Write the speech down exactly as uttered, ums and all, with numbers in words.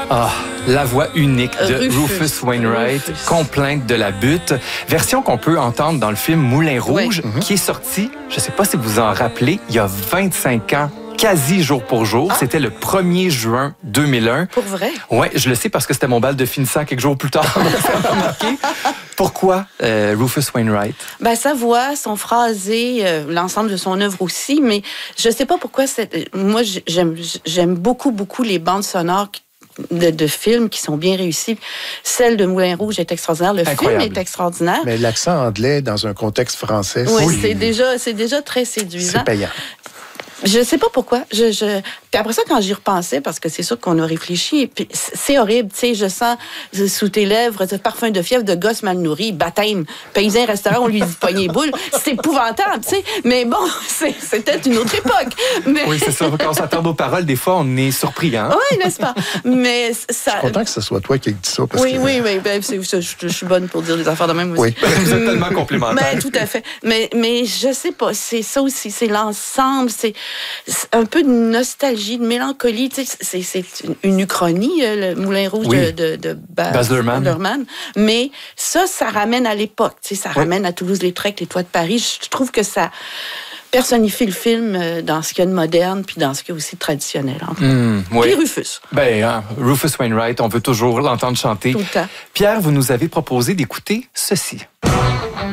Ah, la voix unique de Rufus, Rufus Wainwright, Rufus. Complainte de la butte. Version qu'on peut entendre dans le film Moulin Rouge, Oui. mm-hmm. qui est sorti, je ne sais pas si vous en rappelez, il y a vingt-cinq ans. Quasi jour pour jour. Ah. C'était le premier juin deux mille un. Pour vrai? Oui, je le sais parce que c'était mon bal de finissant quelques jours plus tard. Ça m'a marqué. Pourquoi euh, Rufus Wainwright? Ben, sa voix, son phrasé, euh, l'ensemble de son œuvre aussi, mais je sais pas pourquoi. C'est... Moi, j'aime, j'aime beaucoup, beaucoup les bandes sonores De, de films qui sont bien réussis. Celle de Moulin Rouge est extraordinaire. Le Incroyable. film est extraordinaire. Mais l'accent anglais dans un contexte français, oui, c'est... c'est déjà, c'est déjà très séduisant. C'est payant. Je sais pas pourquoi. Je, je... Puis après ça, quand j'y repensais, parce que c'est sûr qu'on a réfléchi, puis c'est horrible, tu sais, je sens sous tes lèvres ce parfum de fièvre de gosse mal nourri, baptême, paysan restaurant, on lui dit poignée boule. C'est épouvantable, tu sais. Mais bon, c'est, c'était une autre époque. Mais... Oui, c'est ça. Quand on s'attend aux paroles, des fois, on est surpris, hein? Oui, n'est-ce pas? Mais ça... Je suis content que ce soit toi qui ait dit ça. Parce oui, que... oui, oui, ben, c'est, je, je suis bonne pour dire des affaires de même aussi. Oui. Vous êtes tellement complémentaires. Mais, tout à fait. Mais, mais je sais pas, c'est ça aussi, c'est l'ensemble, c'est, c'est un peu de nostalgie, de mélancolie. Tu sais, c'est, c'est une, une uchronie, le Moulin Rouge oui. de, de, de Baz, Baz Luhrmann. Luhrmann. Mais ça, ça ramène à l'époque. Tu sais, ça oui. ramène à Toulouse-Lautrec, les toits de Paris. Je trouve que ça personnifie le film dans ce qu'il y a de moderne puis dans ce qu'il y a aussi de traditionnel. Mmh, oui. Puis Rufus. Ben, hein, Rufus Wainwright, on veut toujours l'entendre chanter. Tout le temps. Pierre, vous nous avez proposé d'écouter ceci.